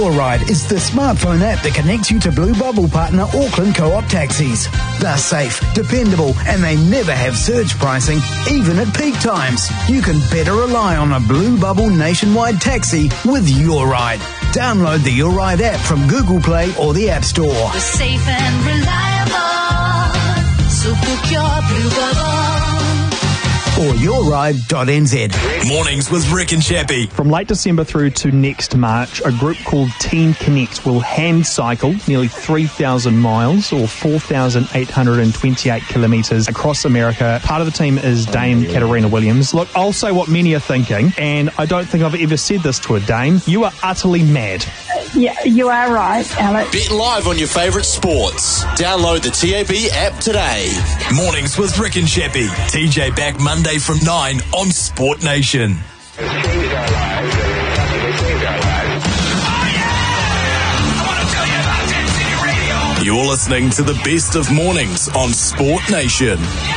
YourRide is the smartphone app that connects you to Blue Bubble partner Auckland Co-op taxis. They're safe, dependable, and they never have surge pricing, even at peak times. You can better rely on a Blue Bubble nationwide taxi with YourRide. Download the YourRide app from Google Play or the App Store. We're safe and reliable, so book your Blue Bubble. Or yourride.nz. Mornings with Rick and Chappie. From late December through to next March, a group called Team Connect will hand cycle nearly 3,000 miles or 4,828 kilometres across America. Part of the team is Dame Katarina Williams. Look, I'll say what many are thinking, and I don't think I've ever said this to a Dame. You are utterly mad. Yeah, you are right, Alex. Bet live on your favourite sports. Download the TAB app today. Mornings with Rick and Chappie. TJ back Monday from 9 on Sport Nation. You're listening to the best of mornings on Sport Nation.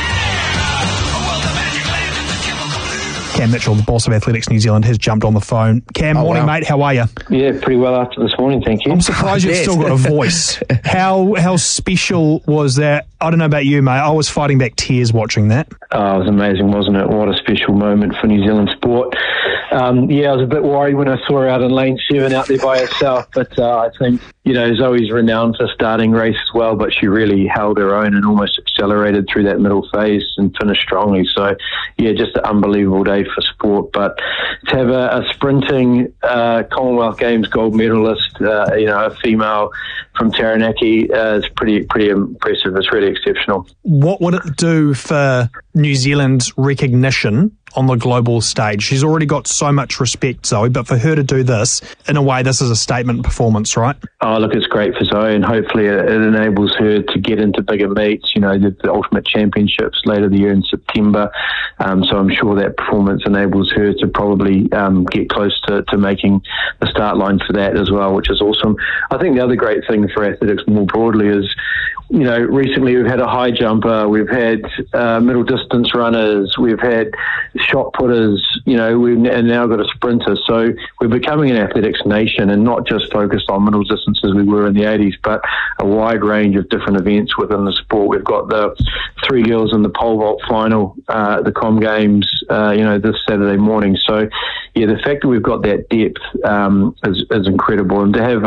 Cam Mitchell, the boss of Athletics New Zealand, has jumped on the phone. Cam, morning, mate. How are you? Yeah, pretty well after this morning, thank you. I'm surprised you've still got a voice. How special was that? I don't know about you, mate. I was fighting back tears watching that. Oh, it was amazing, wasn't it? What a special moment for New Zealand sport. I was a bit worried when I saw her out in lane 7 out there by herself, but I think, Zoe's renowned for starting race as well, but she really held her own and almost accelerated through that middle phase and finished strongly. So, just an unbelievable day for sport. But to have a sprinting Commonwealth Games gold medalist, a female from Taranaki is pretty impressive. It's really exceptional. What would it do for New Zealand's recognition on the global stage? She's already got so much respect, Zoe, but for her to do this, in a way, this is a statement performance, right? Oh, look, it's great for Zoe, and hopefully it enables her to get into bigger meets, the Ultimate Championships later the year in September. So I'm sure that performance enables her to probably get close to making the start line for that as well, which is awesome. I think the other great thing for athletics more broadly is, recently we've had a high jumper, we've had middle distance runners, we've had shot putters, we've now got a sprinter. So we're becoming an athletics nation and not just focused on middle distance as we were in the 80s, but a wide range of different events within the sport. We've got the 3 girls in the pole vault final at the Com Games, this Saturday morning. So, the fact that we've got that depth is incredible. And to have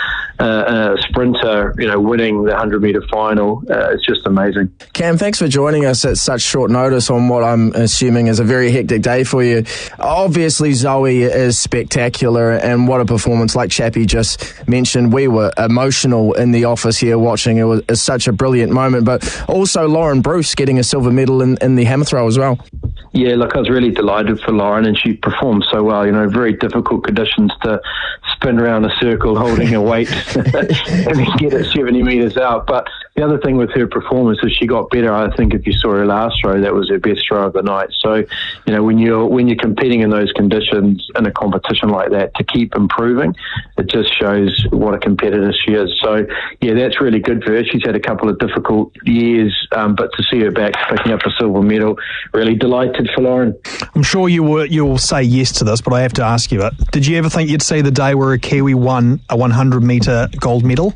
a sprinter, winning the 100-metre final, it's just amazing. Cam, thanks for joining us at such short notice on what I'm assuming is a very hectic day for you. Obviously, Zoe is spectacular, and what a performance. Like Chappie just mentioned, we were emotional in the office here watching. It was such a brilliant moment, but also Lauren Bruce getting a silver medal in the hammer throw as well. Yeah, look, I was really delighted for Lauren, and she performed so well. Very difficult conditions to spin around a circle holding a weight and then get it 70 metres out. But the other thing with her performance is she got better. I think if you saw her last throw, that was her best throw of the night. So, when you're competing in those conditions in a competition like that, to keep improving, it just shows what a competitor she is. So, that's really good for her. She's had a couple of difficult years, but to see her back picking up a silver medal, really delighted for Lauren. I'm sure you'll say yes to this, but I have to ask you it. Did you ever think you'd see the day where a Kiwi won a 100-metre gold medal?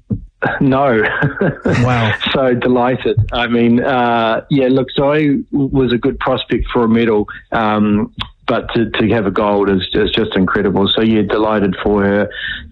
No. Wow. So delighted. I mean, look, Zoe was a good prospect for a medal, but to have a gold is just incredible. So, delighted for her.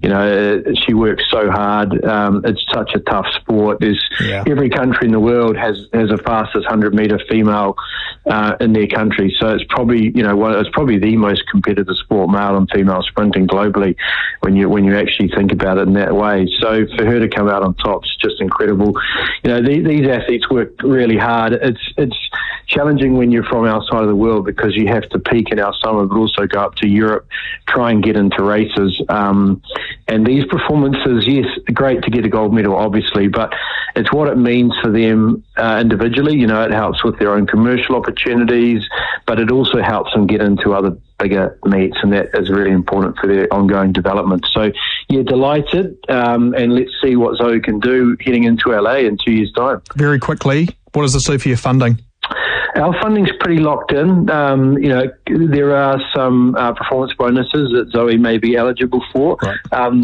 She works so hard. It's such a tough sport. Every country in the world has a fastest 100-metre female in their country. So it's probably, it's probably the most competitive sport, male and female sprinting globally, when you actually think about it in that way. So for her to come out on top is just incredible. These athletes work really hard. It's challenging when you're from outside of the world, because you have to peak in our summer, but also go up to Europe, try and get into races. And these performances, yes, great to get a gold medal, obviously, but it's what it means for them individually. It helps with their own commercial opportunities, but it also helps them get into other bigger meets, and that is really important for their ongoing development. So, delighted, and let's see what Zoe can do heading into LA in 2 years' time. Very quickly, what does this do for your funding? Our funding's pretty locked in. There are some performance bonuses that Zoe may be eligible for. Right.